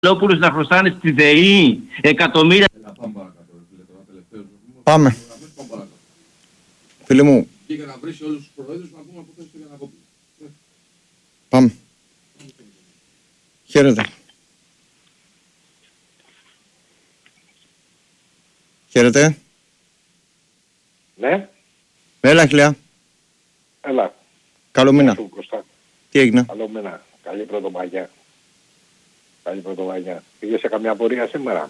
Λόπουλους να χρωστάνε στη ΔΕΗ εκατομμύρια. Πάμε. Φίλε μου. Και για να βρει όλους τους προέδρους να πούμε από θέση του Γιαννακόπουλου. Πάμε. Χαίρετε. Χαίρετε. Ναι. Έλα, Χιλιά. Έλα. Καλό μήνα. Τι έγινε? Καλό μήνα. Καλή πρωτομαγιά. Καλή πρωτομαγιά. Πήγες σε καμιά πορεία σήμερα?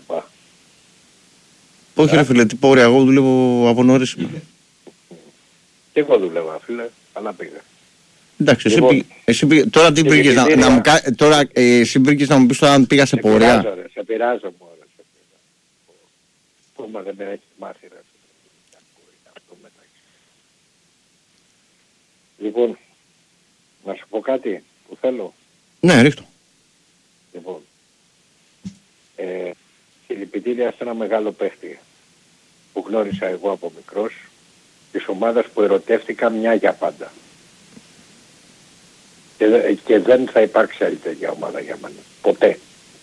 Όχι ρε φίλε, τι πορεία. Εγώ δουλεύω από νωρίς σήμερα. Και εγώ δουλεύα φίλε, αλλά πήγα. Εντάξει, Λοιπόν, εσύ πήγες, τώρα τι πήγες να μου κάνεις, τώρα εσύ πήγες να μου πεις τώρα αν πήγα σε πορεία. Σε πειράζω μωρέ, σε πειράζω. Πόμα δεν με έχει μάθει ρε. Λοιπόν, να σου πω κάτι που θέλω. Ναι, ρίχτω. Λοιπόν, συλληπιτήρια σε ένα μεγάλο παίχτη που γνώρισα εγώ από μικρός, της ομάδας που ερωτεύτηκα μια για πάντα. Και δεν θα υπάρξει άλλη τέτοια ομάδα για μένα. Ποτέ.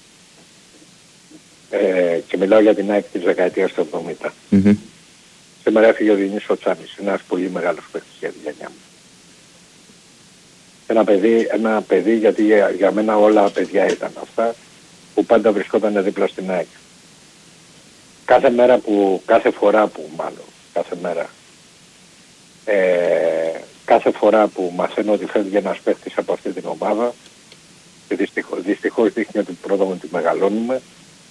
Και μιλάω για την ΑΕΚ της δεκαετίας του 70. Mm-hmm. Σήμερα έφυγε ο Διονύσης ο Τσάμις, ένας πολύ μεγάλος παίκτης για τη γενιά μου. Ένα παιδί γιατί για μένα όλα παιδιά ήταν αυτά που πάντα βρισκόταν δίπλα στην ΑΕΚ. Κάθε φορά που μαθαίνω ότι φεύγει ένας παίκτης από αυτή την ομάδα, και δυστυχώς δείχνει ότι πρώτα μου τη μεγαλώνουμε,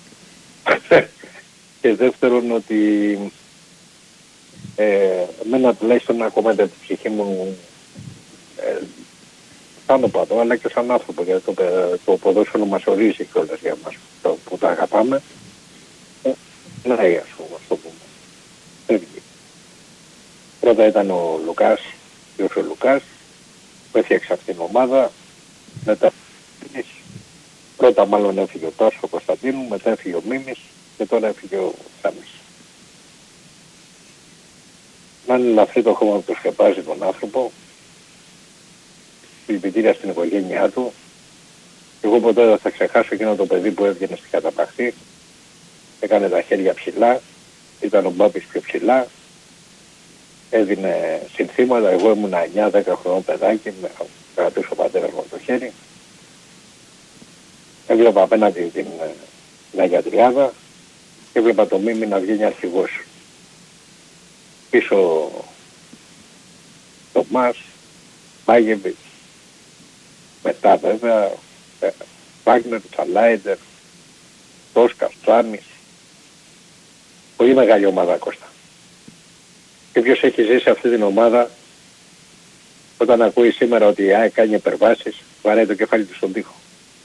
και δεύτερον ότι εμένα τουλάχιστον ακόμα την ψυχή μου πάνω πατώ, αλλά και σαν άνθρωπο, γιατί το ποδόσφαιρο μας ορίζει κιόλας για μας που τα αγαπάμε. Ναι, ας πούμε, ας το πούμε. Φεύγει. Πρώτα ήταν ο Λουκάς, ο Λουκάς, που έφτιαξε αυτήν την ομάδα, μετά πρώτα μάλλον έφυγε ο Τάσο Κωνσταντίνου, μετά έφυγε ο Μίμης και τώρα έφυγε ο Σάμις. Να είναι ελαφρύ το χώμα που σκεπάζει τον άνθρωπο, συλληπιτήρια στην οικογένειά του. Εγώ ποτέ δεν θα ξεχάσω εκείνο το παιδί που έβγαινε στην καταπαχτή, έκανε τα χέρια ψηλά, ήταν ο Μπάπης πιο ψηλά, έδινε συνθήματα, εγώ ήμουν 9-10 χρονών παιδάκι, με κρατούσε ο πατέρας μου το χέρι. Έβλεπα απέναντι την Ναγιατριάδα και έβλεπα το Μίμη να βγαίνει αρχηγός. Πίσω το Μας, Μάγεβιτς, μετά βέβαια Βάγνερ, Τσαλάιντερ, Τόσκας, Τσάνης. Πολύ μεγάλη ομάδα, Κώστα. Και ποιος έχει ζήσει αυτή την ομάδα, όταν ακούει σήμερα ότι η ΑΕΚ κάνει υπερβάσεις, βαράει το κεφάλι του στον τοίχο.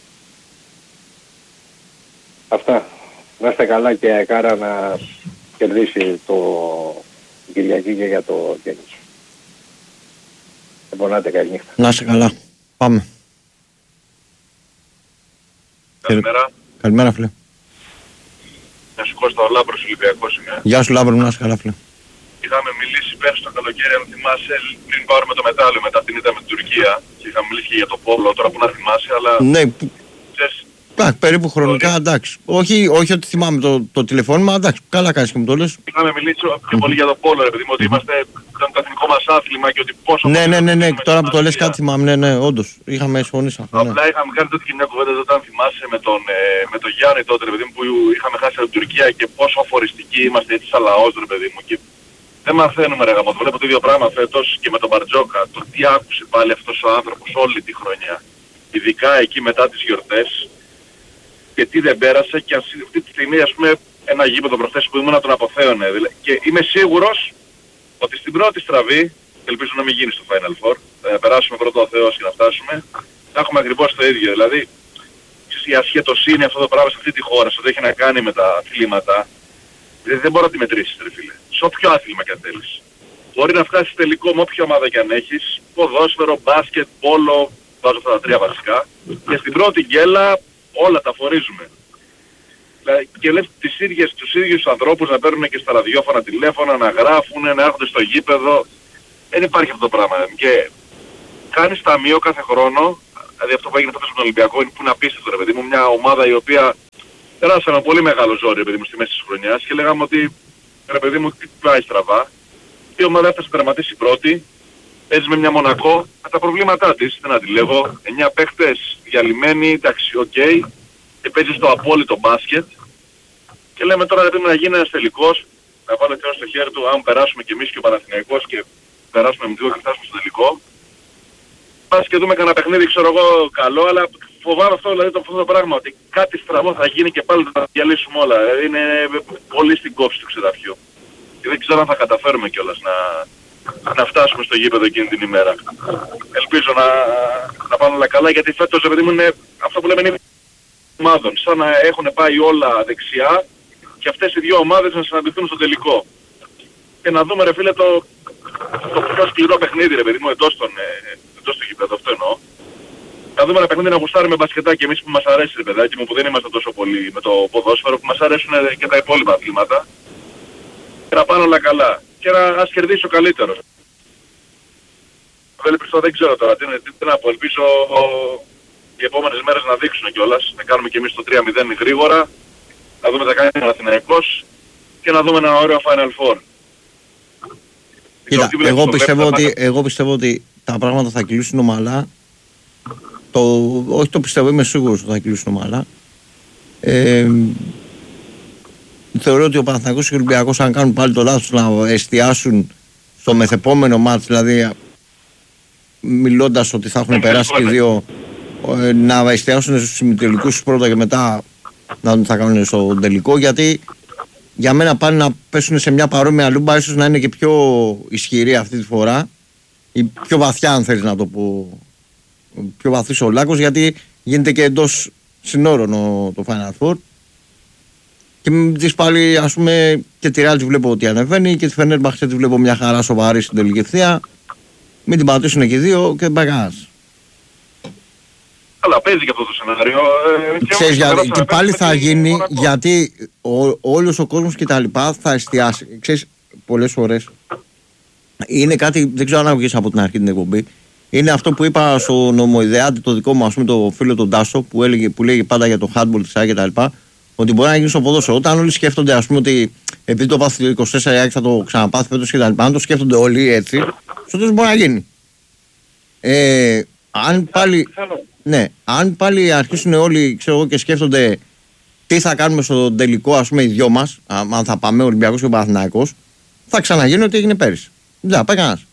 Αυτά. Να είστε καλά και η ΑΕΚάρα να κερδίσει την Κυριακή και για το γέννης. Επονάτε, καλή νύχτα. Να είστε καλά. Πάμε. Καλημέρα. Καλημέρα φίλε. Να σου Κώστα, ο Λάμπρος Ολυμπιακός είμαι. Γεια σου Λάμπρο μου, να είσαι καλά φίλε. Είχαμε μιλήσει πέρσι το καλοκαίρι, αν θυμάσαι, πριν πάρουμε το μετάλλιο μετά την ήττα με την Τουρκία. Και είχαμε μιλήσει και για το πόλο, τώρα που να θυμάσαι, αλλά... Ναι, ξέρεις, περίπου χρονικά εντάξει. Όχι ότι θυμάμαι το τηλεφώνημα, εντάξει, καλά κάνεις και μου το λες. είχαμε μιλήσει πιο πολύ για το πόλο, ρε παιδί μου, ότι ήταν το εθνικό μας άθλημα και ότι πόσο... Ναι, τώρα που το λες κάτι θυμάμαι, ναι, όντως, είχαμε συμφωνήσει αυτό. Απλά είχαμε κάνει τότε και μια κουβέντα όταν θυμάσαι με τον Γιάννη τότε, ρε παιδί μου, που είχαμε χάσει από την Τουρκία και πόσο αφοριστικοί είμαστε έτσι σαν λαός, ρε παιδί μου. Και δεν μαθαίνουμε ρε γαμώ, βλέπω το ίδιο πράγμα φέτος και με τον Μπαρτζόκα. Το τι άκουσε πάλι αυτός ο άνθρωπος όλη τη χρονιά. Ειδικά εκεί μετά τις γιορτές. Και τι δεν πέρασε και αυτή τη στιγμή ας πούμε ένα γήπεδο προχθές που ήμουν να τον αποθέωνε. Και είμαι σίγουρος ότι στην πρώτη στραβή, ελπίζω να μην γίνει στο Final Four, θα περάσουμε πρώτο ο Θεός και να φτάσουμε, θα έχουμε ακριβώς το ίδιο. Δηλαδή η ασχετοσύνη αυτό το πράγμα σε αυτή τη χώρα, σε ό,τι έχει να κάνει με τα αθλήματα, δεν μπορεί να τη μετρήσεις ρε φίλε. Σε όποιο άθλημα και αν θέλεις. Μπορεί να φτάσεις τελικό με όποια ομάδα και αν έχεις, ποδόσφαιρο, μπάσκετ, πόλο, βάζω αυτά τα τρία βασικά, και στην πρώτη γκέλα όλα τα φορίζουμε. Και βλέπεις τους ίδιους ανθρώπους να παίρνουν και στα ραδιόφωνα τηλέφωνα, να γράφουν, να έρχονται στο γήπεδο. Δεν υπάρχει αυτό το πράγμα. Και κάνεις ταμείο κάθε χρόνο Δηλαδή αυτό που έγινε φέτος με τον Ολυμπιακό είναι που είναι απίστευτο, ρε παιδί μου. Μια ομάδα η οποία περάσαμε πολύ μεγάλο ζόρι, ρε παιδί μου, στη μέση της χρονιάς και λέγαμε ότι, ρε παιδί μου, τι πάει στραβά. Η ομάδα έφτασε να τερματίσει πρώτη, παίζει με μια Μονακό, με τα προβλήματά της, δεν αντιλέγω. 9 παίχτες διαλυμένοι, εντάξει, οκ, και παίζει στο απόλυτο μπάσκετ. Και λέμε τώρα, ρε παιδί μου, να γίνει ένας τελικός, να βάλει ο στο χέρι του, αν περάσουμε κι εμείς και ο Παναθηναϊκός και περάσουμε με 2 και φτάσουμε στο τελικό. Πας και δούμε κανένα παιχνίδι, ξέρω εγώ, καλό, αλλά φοβάμαι αυτό, δηλαδή το πράγμα, ότι κάτι στραβό θα γίνει και πάλι θα διαλύσουμε όλα. Είναι πολύ στην κόψη του ξεδαφιού. Και δεν ξέρω αν θα καταφέρουμε κιόλας να φτάσουμε στο γήπεδο εκείνη την ημέρα. Ελπίζω να πάνε όλα καλά, γιατί φέτος, παιδί μου, είναι αυτό που λέμε είναι ομάδων. Σαν να έχουν πάει όλα δεξιά και αυτές οι δύο ομάδες να συναντηθούν στο τελικό. Και να δούμε, ρε φίλε, το πιο σκληρό παιχνίδι, ρε παιδί μου, εντός του γήπεδο, αυτό εννοώ. Να δούμε ένα παιχνίδι να γουστάρουμε μπασκετάκι εμείς που μας αρέσει, ρε παιδάκι μου, που δεν είμαστε τόσο πολύ με το ποδόσφαιρο, που μας αρέσουν και τα υπόλοιπα αθλήματα. Και να πάνε όλα καλά. Και να κερδίσει ο καλύτερος. Δεν ξέρω τώρα τι να πω. Ελπίζω οι επόμενες μέρες να δείξουν κιόλας. Να κάνουμε κι εμείς το 3-0 γρήγορα. Να δούμε τα κάνει ο Παναθηναϊκός και να δούμε ένα ωραίο Final Four. Κοίτα, εγώ πιστεύω ότι τα πράγματα θα κυλήσουν ομαλά. Όχι το πιστεύω, είμαι σίγουρος ότι θα κυλήσουν ομαλά. Θεωρώ ότι ο Παναθηναϊκός και ο Ολυμπιακός, αν κάνουν πάλι το λάθος να εστιάσουν στο μεθεπόμενο μάτς, δηλαδή μιλώντας ότι θα έχουν περάσει και δύο, να εστιάσουν στους ημιτελικούς πρώτα και μετά να δουν τι θα κάνουν στο τελικό, γιατί για μένα πάλι να πέσουν σε μια παρόμοια λούμπα ίσως να είναι και πιο ισχυρή αυτή τη φορά ή πιο βαθιά, αν θέλεις να το πω, πιο βαθύς ο Λάκκος, γιατί γίνεται και εντός συνόρων το Final Four. Και της πάλι, ας πούμε, και τη Real τη βλέπω ότι ανεβαίνει και τη Φενέρμπαχτσε τη βλέπω μια χαρά σοβαρή στην τελική ευθεία. Μην την πατήσουν και δύο και δεν πάει κανένας. Αλλά παίζει και αυτό το σενάριο. Ξέρεις, και πάλι θα γίνει, γιατί όλος ο κόσμος και τα λοιπά θα εστιάσει. Ξέρεις, πολλές φορές είναι κάτι, δεν ξέρω αν άκουγες από την αρχή την εκπομπή. Είναι αυτό που είπα στον νομοειδεάτη, το δικό μου, ας πούμε, το φίλο τον Τάσο, που λέγει πάντα για το handball της ΑΕΚ και τα λοιπά. Ότι μπορεί να γίνει στο ποδόσφαιρο. Όταν όλοι σκέφτονται, ας πούμε, ότι επειδή το πάθει το 24 θα το ξαναπάθει φέτος και τα λοιπά, αν το σκέφτονται όλοι έτσι, στο τέλος μπορεί να γίνει. Αν πάλι αρχίσουν όλοι, ξέρω εγώ, και σκέφτονται τι θα κάνουμε στο τελικό, ας πούμε, οι δυο μας, αν θα πάμε, ο Ολυμπιακός και ο Παναθηναϊκός, θα ξαναγίνει ό,τι έγινε πέρυσι. Δεν θα πάει κανένας.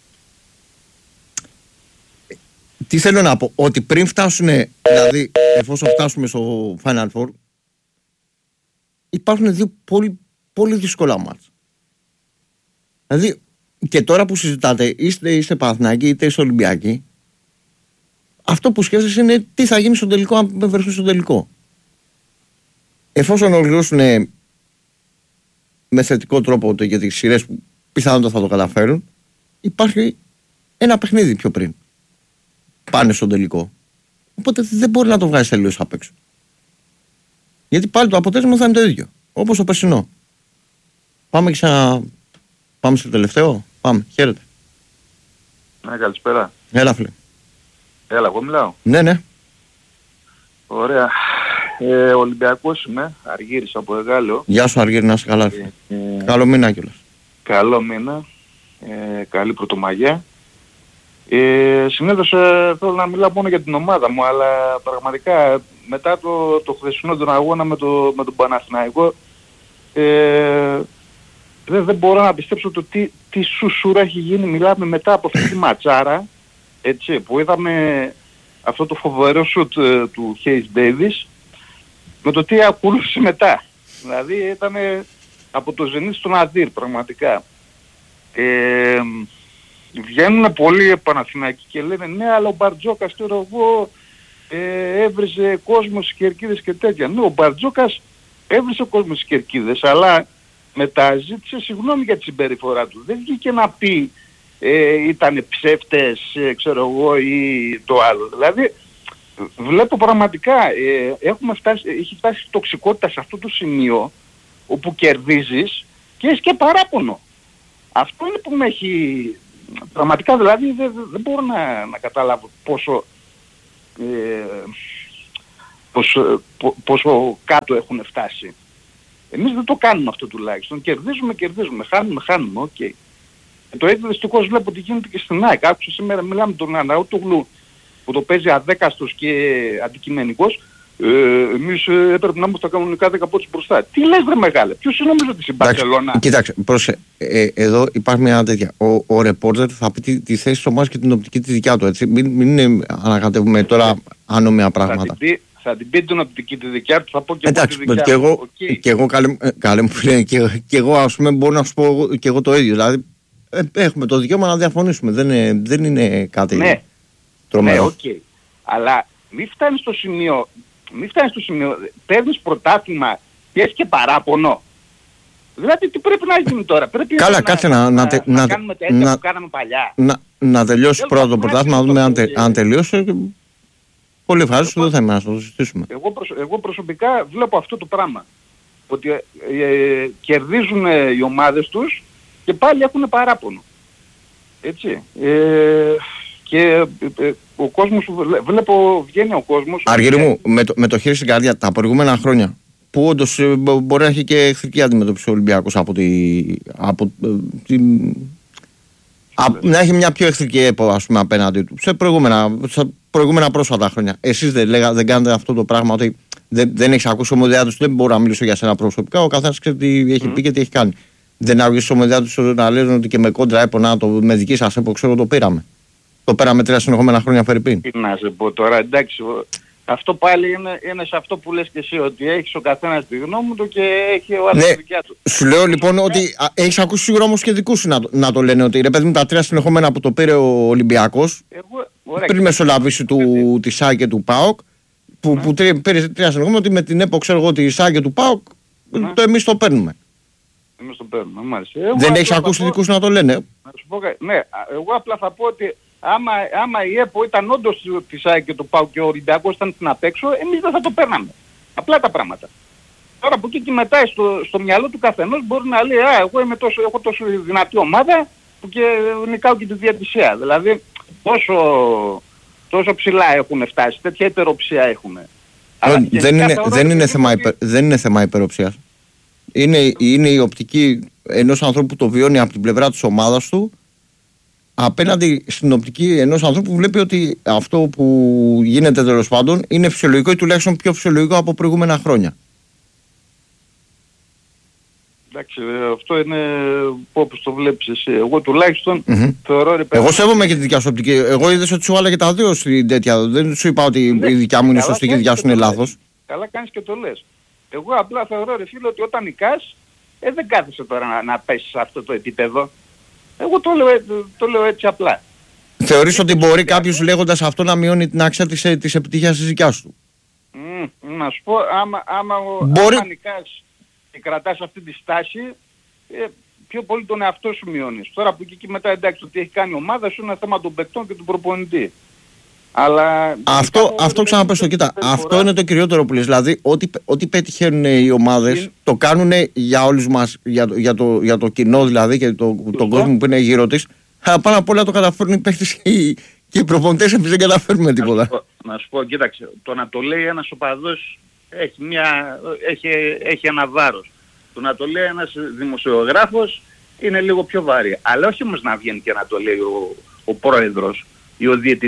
Τι θέλω να πω, ότι πριν φτάσουν, δηλαδή, εφόσον φτάσουμε στο Final Four, υπάρχουν δύο πολύ, πολύ δύσκολα μάτς. Δηλαδή, και τώρα που συζητάτε, είστε Παναθηναϊκοί είτε είστε Ολυμπιακοί, αυτό που σκέφτεσαι είναι τι θα γίνει στο τελικό, αν βρεθούν στο τελικό. Εφόσον ολοκληρώσουν με θετικό τρόπο για τις σειρές που πιθανότατα θα το καταφέρουν, υπάρχει ένα παιχνίδι πιο πριν. Πάνε στο τελικό. Οπότε δεν μπορεί να το βγάλει τελείως απ' έξω. Γιατί πάλι το αποτέλεσμα θα είναι το ίδιο. Όπως το περσινό. Πάμε στο τελευταίο. Πάμε. Χαίρετε. Ναι, καλησπέρα. Έλα, φίλε. Έλα, εγώ μιλάω. Ναι. Ωραία. Ολυμπιακός είμαι. Αργύρης από Εγάλεο. Γεια σου, Αργύρη, να είσαι καλά. Καλό μήνα κιόλας. Καλό μήνα. Καλή Πρωτομαγιά. Συνήθως θέλω να μιλάω μόνο για την ομάδα μου, αλλά πραγματικά μετά το χθεσινό τον αγώνα με τον Παναθηναϊκό δεν μπορώ να πιστέψω το τι σουσούρα έχει γίνει. Μιλάμε μετά από αυτή τη ματσάρα, έτσι, που είδαμε αυτό το φοβερό σουτ του Hayes Davis, με το τι ακολούθησε μετά. Δηλαδή ήταν από το Ζενίτ στον Αδύρ πραγματικά. Βγαίνουν πολλοί Παναθηναϊκοί και λένε ναι, αλλά ο Μπαρτζόκας τώρα εγώ έβριζε κόσμο στις κερκίδες και τέτοια. Ναι, ο Μπαρτζόκας έβριζε κόσμο στις κερκίδες, αλλά μετά ζήτησε συγγνώμη για τη συμπεριφορά του. Δεν βγήκε να πει ήταν ψεύτες, ξέρω εγώ, ή το άλλο. Δηλαδή βλέπω πραγματικά έχει φτάσει τοξικότητα σε αυτό το σημείο όπου κερδίζεις και έχεις και παράπονο. Αυτό είναι που με έχει... Πραγματικά δηλαδή δεν μπορώ να καταλάβω πόσο κάτω έχουν φτάσει. Εμείς δεν το κάνουμε αυτό τουλάχιστον. Κερδίζουμε, χάνουμε, οκ. Και το ίδιο δυστυχώς βλέπω ότι γίνεται και στην ΑΕΚ. Άκουσα σήμερα, μιλάμε τον Αναούτογλου που το παίζει αδέκαστος και αντικειμενικός. Εμείς έπρεπε να είμαστε κανονικά 10 πόντους μπροστά. Τι λες βρε μεγάλε, ποιος νομίζω ότι στην Μπαρσελόνα. Κοίταξε, εδώ υπάρχει μια τέτοια. Ο ρεπόρτερ θα πει τη θέση της ομάδας και την οπτική τη δικιά του. Έτσι. Μην ανακατεύουμε τώρα άνομια πράγματα. Θα την πει την οπτική τη δικιά του, θα πω και εντάξει, εγώ τη δικιά του. Και εγώ καλέ μου φίλε, και εγώ ας πούμε μπορώ να σου πω και εγώ το ίδιο. Δηλαδή έχουμε το δικαίωμα να διαφωνήσουμε. Δεν είναι κάτι τρομερό. Ναι, οκ. Αλλά μην φτάνεις στο σημείο, παίρνεις πρωτάθλημα και έχεις και παράπονο. Δηλαδή τι πρέπει να γίνει τώρα. Πρέπει κάτσε να κάνουμε τα έτσι που κάναμε παλιά. Να τελειώσει πρώτα το πρωτάθλημα, να δούμε αν τελείωσε. Πολύ ευχαριστώ, δεν θα είμαι να το συζητήσουμε. Εγώ προσωπικά βλέπω αυτό το πράγμα. Ότι κερδίζουν οι ομάδες τους και πάλι έχουν παράπονο. Έτσι. Και ο κόσμος, βλέπω βγαίνει ο κόσμος. Αργύρι μου, με το χέρι στην καρδιά, τα προηγούμενα χρόνια που όντως μπορεί να έχει και εχθρική αντιμετώπιση ο Ολυμπιακός να έχει μια πιο εχθρική έπο ας πούμε απέναντι του σε προηγούμενα πρόσφατα χρόνια. Εσείς δεν κάνετε αυτό το πράγμα, ότι δεν έχεις ακούσει ομοδιά τους, δεν μπορώ να μιλήσω για σένα προσωπικά, ο καθένας ξέρει τι έχει πει και τι έχει κάνει. Δεν άκουσες ομοδιά τους να λένε ότι και με κόντρα έπο με δική σας έπο ξέρω το πήραμε. Το πέραμε 3 συνεχόμενα χρόνια Φερρυπίν. Τι να σε πω τώρα, εντάξει, αυτό πάλι είναι σε αυτό που λες και εσύ, ότι έχεις ο καθένας τη γνώμη του και έχει ο άλλος τη δικιά του. Σου λέω λοιπόν ότι έχεις ακούσει σίγουρα όμως και δικούς σου να το λένε, ότι ρε παιδί μου τα 3 συνεχόμενα που το πήρε ο Ολυμπιακός, πριν μεσολαβήσει της ΑΕΚ και του ΠΑΟΚ, που πήρε 3 συνεχόμενα, ότι με την ΕΠΟ ξέρω εγώ της ΑΕΚ και του ΠΑΟΚ, εμείς το παίρνουμε. Εμείς το παίρνουμε, μάλιστα. Δεν έχεις ακούσει δικούς σου να το λένε. Ναι, εγώ απλά θα πω ότι άμα η ΕΠΟ ήταν όντως της ΑΕΚ και του ΠΑΟΚ και ο Ολυμπιακός ήταν στην απ' έξω, εμείς δεν θα το παίρναμε. Απλά τα πράγματα. Τώρα από εκεί και μετά στο μυαλό του καθενός μπορεί να λέει εγώ έχω τόσο δυνατή ομάδα που και νικάω και τη διαιτησία. Δηλαδή τόσο ψηλά έχουν φτάσει, τέτοια υπεροψία έχουν. Δεν είναι θέμα υπεροψίας. Είναι η οπτική ενός ανθρώπου που το βιώνει από την πλευρά της ομάδας του απέναντι στην οπτική ενός ανθρώπου που βλέπει ότι αυτό που γίνεται τέλος πάντων είναι φυσιολογικό ή τουλάχιστον πιο φυσιολογικό από προηγούμενα χρόνια. Εντάξει, αυτό είναι όπως το βλέπεις εσύ. Εγώ τουλάχιστον θεωρώ... Εγώ σέβομαι και τη δικιά σου οπτική. Εγώ είδες ότι σου άλλαγε τα δύο στην τέτοια. Δεν σου είπα ότι η δικιά μου είναι σωστή και η δικιά σου είναι λάθος. Καλά κάνεις και το λες. Εγώ απλά θεωρώ ρε φίλε ότι όταν νικάς δεν κάθεσαι τώρα να πέσεις σε αυτό το επίπεδο. Εγώ το λέω έτσι απλά. Θεωρείς ότι μπορεί κάποιος λέγοντας αυτό να μειώνει την άξια της επιτυχίας της δικιάς του? Να σου πω, άμα νικάς και κρατάς αυτή τη στάση, πιο πολύ τον εαυτό σου μειώνεις. Τώρα από εκεί και μετά εντάξει, το τι έχει κάνει η ομάδα σου είναι θέμα των παικτών και του προπονητή. Αλλά αυτό ξαναπέσω, κοίτα, αυτό είναι το κυριότερο που λες. Δηλαδή, ό,τι πετυχαίνουν οι ομάδες, το κάνουν για όλους μας, για το κοινό δηλαδή και τον κόσμο που είναι γύρω της. Πάνω απ' όλα το καταφέρνουν οι παίκτες και οι προπονητές, εμείς δεν καταφέρνουμε τίποτα. Να σου πω, κοίταξε, το να το λέει ένας οπαδός έχει ένα βάρος. Το να το λέει ένας δημοσιογράφος είναι λίγο πιο βαρύ. Αλλά όχι όμως να βγαίνει και να το λέει ο πρόεδρος ή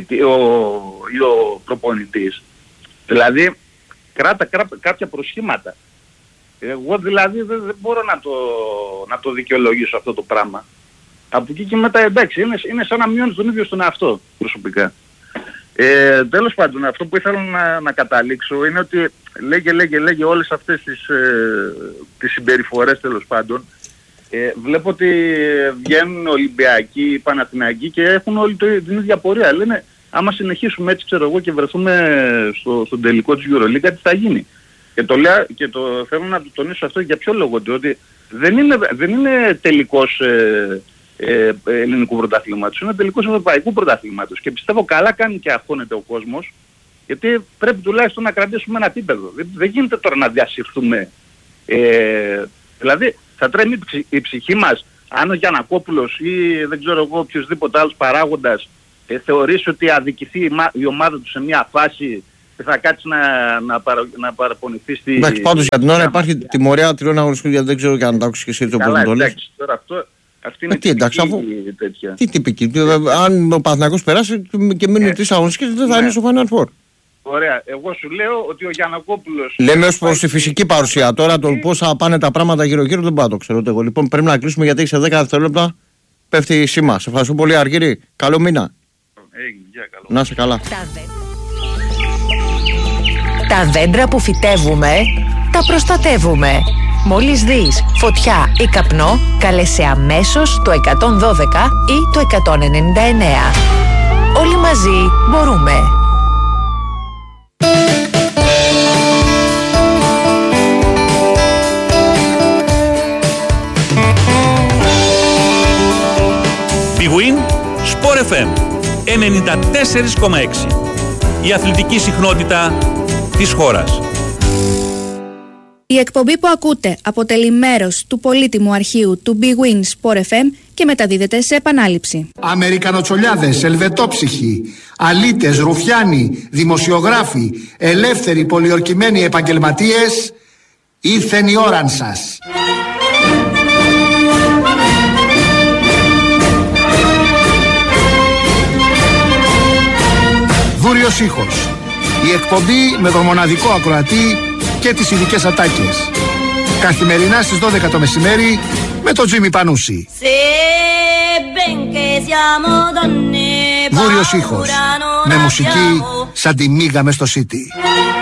ο προπονητής. Δηλαδή κράτα κάποια προσχήματα. Εγώ δηλαδή δεν μπορώ να το δικαιολογήσω αυτό το πράγμα. Από εκεί και μετά εντάξει είναι σαν να μειώνεις τον ίδιο στον εαυτό προσωπικά. Τέλος πάντων αυτό που ήθελα να καταλήξω είναι ότι λέγε όλες αυτές τις συμπεριφορές τέλος πάντων. Βλέπω ότι βγαίνουν Ολυμπιακοί, Παναθηναϊκοί και έχουν όλοι την ίδια πορεία. Λένε άμα συνεχίσουμε έτσι ξέρω εγώ και βρεθούμε στον τελικό της EuroLeague τι θα γίνει. Και το θέλω να το τονίσω αυτό για ποιο λόγο, ότι δεν είναι τελικός ελληνικού πρωταθλήματος, είναι τελικός ευρωπαϊκού πρωταθλήματος και πιστεύω καλά κάνει και αγχώνεται ο κόσμος, γιατί πρέπει τουλάχιστον να κρατήσουμε ένα επίπεδο. Δεν γίνεται τώρα να διασυρθούμε. Δηλαδή θα τρέμει η ψυχή μας αν ο Γιαννακόπουλος ή δεν ξέρω εγώ οποιοσδήποτε άλλος παράγοντας θεωρείς ότι αδικηθεί η ομάδα του σε μια φάση και θα κάτσει να παραπονηθεί στη... Εντάξει, πάντως για την ώρα υπάρχει τιμωρία 3 αγωνιστικών, γιατί δεν ξέρω και αν τα άκουσες και εσύ το πρώτο το λες. Εντάξει, τώρα αυτό... Αυτή είναι τέτοια. Τι τυπική. Αν ο Παναθηναϊκός περάσει και μείνει 3 αγωνιστικές, δεν θα είναι στο Final Four. Ωραία. Εγώ σου λέω ότι ο Γιαννακόπουλος... Λέμε ως προς τη φυσική παρουσία. Τώρα το πώς θα πάνε τα πράγματα γύρω-γύρω δεν πάω το ξέρω εγώ. Λοιπόν, πρέπει να κλείσουμε γιατί σε 10 δευτερόλεπτα πέφτει η σήμα. Σε ευχαριστώ πολύ, Αργύρη. Καλό μήνα. Καλό. Να είσαι καλά. Τα δέντρα που φυτεύουμε, τα προστατεύουμε. Μόλις δεις φωτιά ή καπνό, καλέσαι αμέσως το 112 ή το 199. Όλοι μαζί μπορούμε. Big Win Sport FM 94,6. Η αθλητική συχνότητα της χώρας. Η εκπομπή που ακούτε αποτελεί μέρος του πολύτιμου αρχείου του Big Win Sport FM και μεταδίδεται σε επανάληψη. Αμερικανοτσολιάδες, ελβετόψυχοι, αλήτες, ρουφιάνοι, δημοσιογράφοι, ελεύθεροι πολιορκημένοι επαγγελματίες, ήρθεν η ώραν σας. Βούριος ήχος. Η εκπομπή με τον μοναδικό ακροατή και τις ειδικές ατάκες. Καθημερινά στις 12 το μεσημέρι με τον Τζίμι Πανούση. Βούριος ήχος. Με μουσική σαν τη μίγα μες στο City.